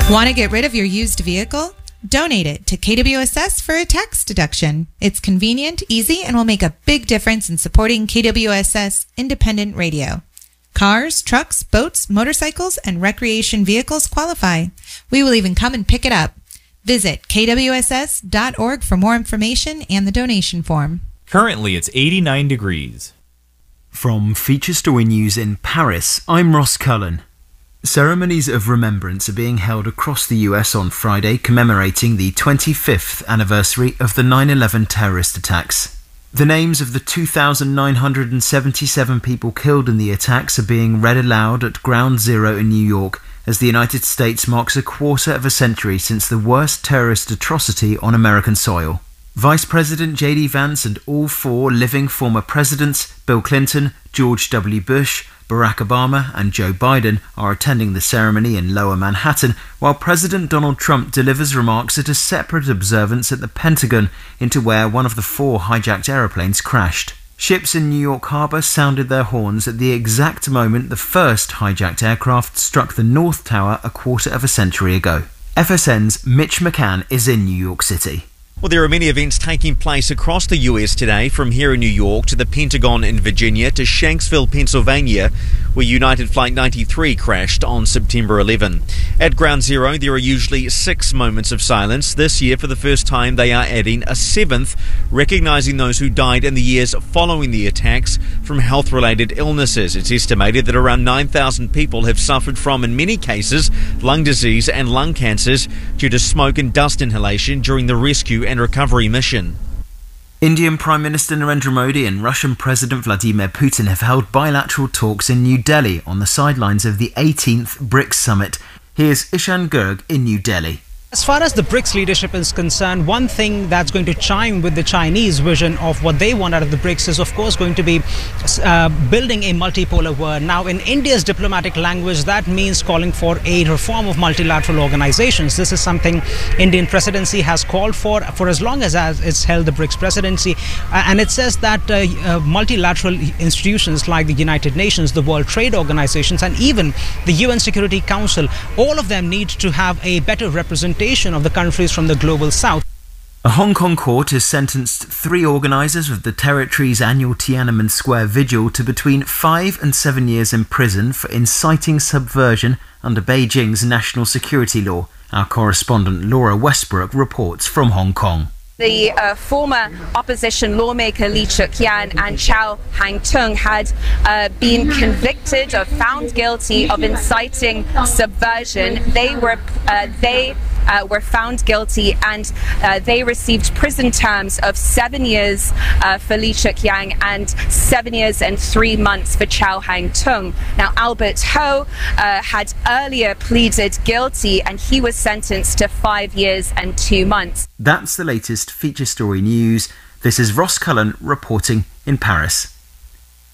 Want to get rid of your used vehicle? Donate it to KWSS for a tax deduction. It's convenient, easy, and will make a big difference in supporting KWSS independent radio. Cars, trucks, boats, motorcycles, and recreation vehicles qualify. We will even come and pick it up. Visit kwss.org for more information and the donation form. Currently, it's 89 degrees. From Feature Story News in Paris, I'm Ross Cullen. Ceremonies of remembrance are being held across the US on Friday, commemorating the 25th anniversary of the 9/11 terrorist attacks. The names of the 2,977 people killed in the attacks are being read aloud at Ground Zero in New York as the United States marks a quarter of a century since the worst terrorist atrocity on American soil. Vice President J.D. Vance and all four living former presidents, Bill Clinton, George W. Bush, Barack Obama and Joe Biden, are attending the ceremony in Lower Manhattan, while President Donald Trump delivers remarks at a separate observance at the Pentagon into where one of the four hijacked aeroplanes crashed. Ships in New York Harbor sounded their horns at the exact moment the first hijacked aircraft struck the North Tower a quarter of a century ago. FSN's Mitch McCann is in New York City. Well, there are many events taking place across the US today, from here in New York to the Pentagon in Virginia to Shanksville, Pennsylvania, where United Flight 93 crashed on September 11. At Ground Zero, there are usually 6 moments of silence. This year, for the first time, they are adding a 7th, recognizing those who died in the years following the attacks from health-related illnesses. It's estimated that around 9,000 people have suffered from, in many cases, lung disease and lung cancers due to smoke and dust inhalation during the rescue and recovery mission. Indian Prime Minister Narendra Modi and Russian President Vladimir Putin have held bilateral talks in New Delhi on the sidelines of the 18th BRICS summit. Here's Ishan Garg in New Delhi. As far as the BRICS leadership is concerned, one thing that's going to chime with the Chinese vision of what they want out of the BRICS is, of course, going to be building a multipolar world. Now, in India's diplomatic language, that means calling for a reform of multilateral organizations. This is something Indian presidency has called for as long as it's held the BRICS presidency. And it says that multilateral institutions like the United Nations, the World Trade Organizations, and even the UN Security Council, all of them need to have a better representation of the countries from the global south. A Hong Kong court has sentenced 3 organisers of the territory's annual Tiananmen Square vigil to between 5 and 7 years in prison for inciting subversion under Beijing's national security law. Our correspondent Laura Westbrook reports from Hong Kong. The former opposition lawmaker Lee Cheuk-yan and Chow Hang-tung had been convicted or found guilty of inciting subversion. They were found guilty, and they received prison terms of 7 years for Lee Cheuk-yang and 7 years and 3 months for Chow Hang-tung. Now, Albert Ho had earlier pleaded guilty, and he was sentenced to 5 years and 2 months. That's the latest Feature Story News. This is Ross Cullen reporting in Paris.